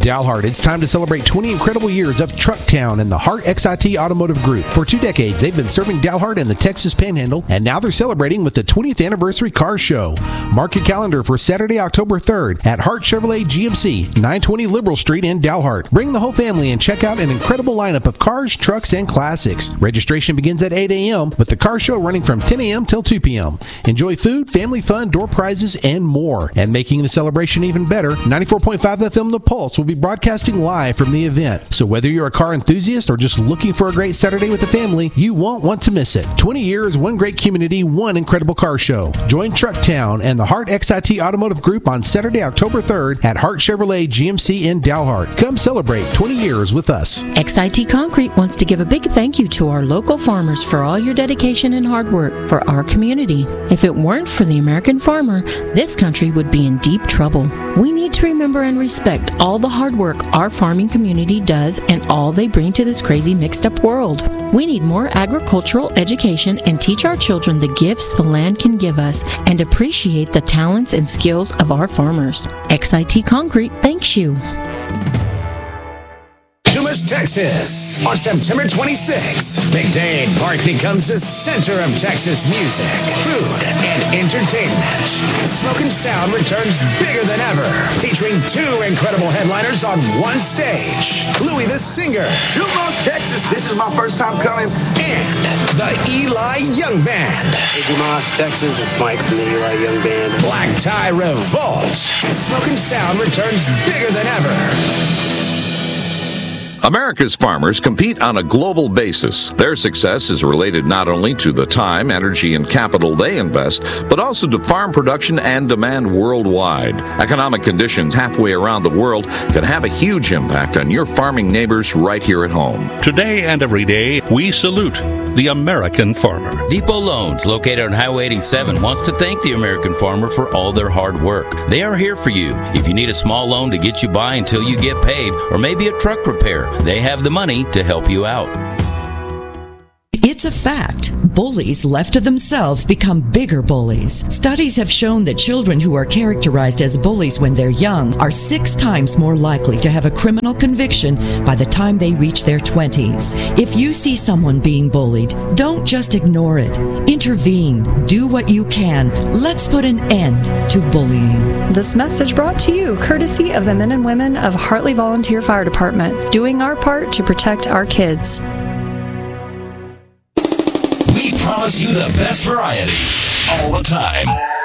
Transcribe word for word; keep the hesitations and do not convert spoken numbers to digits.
Dalhart, it's time to celebrate twenty incredible years of Trucktown and the Hart X I T Automotive Group. For two decades, they've been serving Dalhart and the Texas Panhandle, and now they're celebrating with the twentieth Anniversary Car Show. Mark your calendar for Saturday, October third at Hart Chevrolet G M C, nine twenty Liberal Street in Dalhart. Bring the whole family and check out an incredible lineup of cars, trucks, and classics. Registration begins at eight a.m., with the car show running from ten a.m. till two p.m. Enjoy food, family fun, door prizes, and more. And making the celebration even better, ninety-four point five F M The Pulse will be broadcasting live from the event. So whether you're a car enthusiast or just looking for a great Saturday with the family, you won't want to miss it. twenty years, one great community, one incredible car show. Join Trucktown and the Hart X I T Automotive Group on Saturday, October third at Hart Chevrolet G M C in Dalhart. Come celebrate twenty years with us. X I T Concrete wants to give a big thank you to our local farmers for all your dedication and hard work for our community. If it weren't for the American farmer, this country would be in deep trouble. We need to remember and respect all the hard work our farming community does and all they bring to this crazy mixed up world. We need more agricultural education and teach our children the gifts the land can give us and appreciate the talents and skills of our farmers. X I T Concrete thanks you. Dumas, Texas. On September twenty-sixth, McDade Park becomes the center of Texas music, food, and entertainment. Smoke and Sound returns bigger than ever, featuring two incredible headliners on one stage. Louis the Singer. Dumas, Texas. This is my first time coming. And the Eli Young Band. Hey, Dumas, Texas. It's Mike from the Eli Young Band. Black Tie Revolt. Smoke and Sound returns bigger than ever. America's farmers compete on a global basis. Their success is related not only to the time, energy, and capital they invest, but also to farm production and demand worldwide. Economic conditions halfway around the world can have a huge impact on your farming neighbors right here at home. Today and every day, we salute the American farmer. Depot Loans, located on Highway eighty-seven, wants to thank the American farmer for all their hard work. They are here for you. If you need a small loan to get you by until you get paid, or maybe a truck repair, they have the money to help you out. It's a fact. Bullies left to themselves become bigger bullies. Studies have shown that children who are characterized as bullies when they're young are six times more likely to have a criminal conviction by the time they reach their twenties. If you see someone being bullied, don't just ignore it. Intervene. Do what you can. Let's put an end to bullying. This message brought to you courtesy of the men and women of Hartley Volunteer Fire Department, doing our part to protect our kids. We promise you the best variety all the time.